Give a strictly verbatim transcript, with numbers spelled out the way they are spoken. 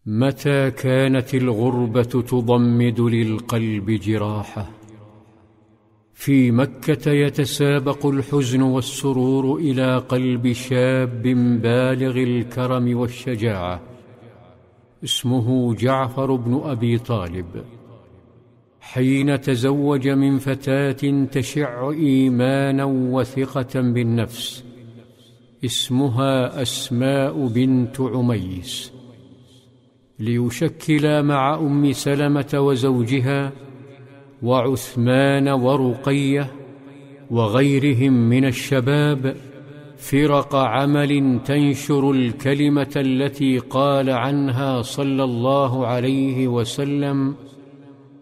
متى كانت الغربة تضمد للقلب جراحه؟ في مكة يتسابق الحزن والسرور إلى قلب شاب بالغ الكرم والشجاعة، اسمه جعفر بن أبي طالب، حين تزوج من فتاة تشع إيمانا وثقة بالنفس، اسمها أسماء بنت عميس، ليشكلا مع أم سلمة وزوجها وعثمان ورقية وغيرهم من الشباب فرق عمل تنشر الكلمة التي قال عنها صلى الله عليه وسلم: